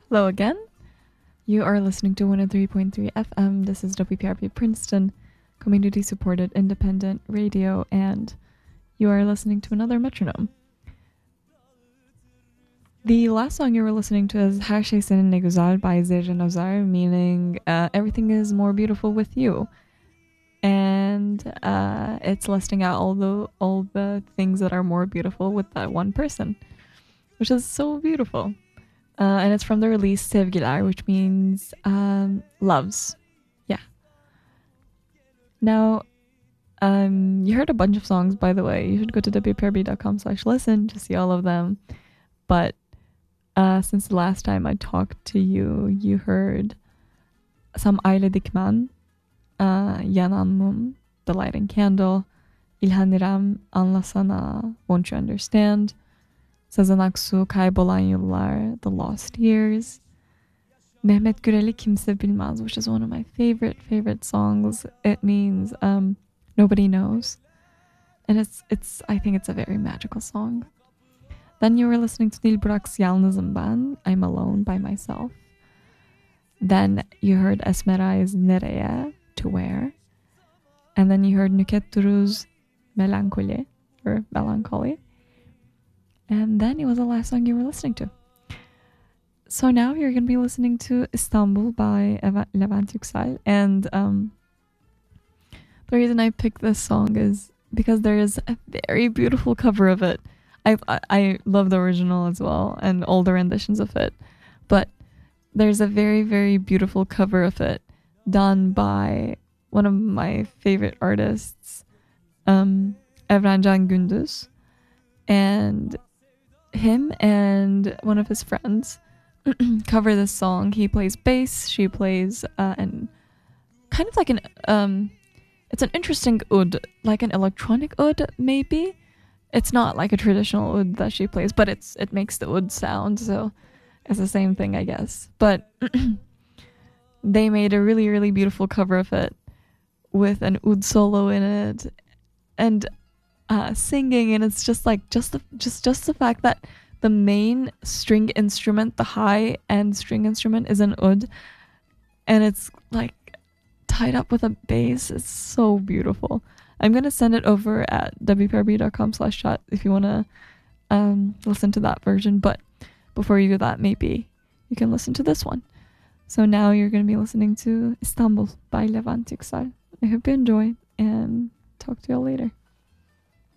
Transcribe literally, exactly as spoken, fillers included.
Hello again. You are listening to one oh three point three F M. This is W P R P Princeton, community supported independent radio, and you are listening to another metronome. The last song you were listening to is Her şey seninle güzel by Zerrin Özer, meaning uh, everything is more beautiful with you. And uh, it's listing out all the all the things that are more beautiful with that one person, which is so beautiful. Uh, and it's from the release Sevgiler, which means um, loves. Yeah. Now, um, you heard a bunch of songs, by the way. You should go to w p r b dot com slash listen to see all of them. But uh, since the last time I talked to you, you heard some Aile Dikmen, uh, Yanan Mum, The Lighting Candle, İlhan İrem, Anlasana, Won't You Understand, Sezen Aksu, Kaybolan Yıllar, The Lost Years, Mehmet Gürel'i Kimse Bilmez, which is one of my favorite, favorite songs. It means um, nobody knows. And it's, it's, I think it's a very magical song. Then you were listening to Dil Bırak's Yalnızım Ben, I'm Alone by Myself. Then you heard Esmeray's Nereye, To Where. And then you heard Nükhet Duru's Melancholy, or Melancholy. And then it was the last song you were listening to. So now you're going to be listening to Istanbul by Eva- Levent Yüksel. And um, the reason I picked this song is because there is a very beautiful cover of it. I, I, I love the original as well and all the renditions of it. But there's a very, very beautiful cover of it done by one of my favorite artists, um, Evrencan Gündüz. And him and one of his friends cover this song. He plays bass, she plays uh, an kind of like an um it's an interesting oud, like an electronic oud maybe. It's not like a traditional oud that she plays, but it's it makes the oud sound, so it's the same thing, I guess. But they made a really, really beautiful cover of it with an oud solo in it and Uh, singing, and it's just like just the just just the fact that the main string instrument, the high end string instrument, is an oud, and it's like tied up with a bass. It's so beautiful. I'm gonna send it over at w p r b dot com slash chat if you wanna um, listen to that version. But before you do that, maybe you can listen to this one. So now you're gonna be listening to Istanbul by Levent Yüksel. I hope you enjoy, and talk to you all later.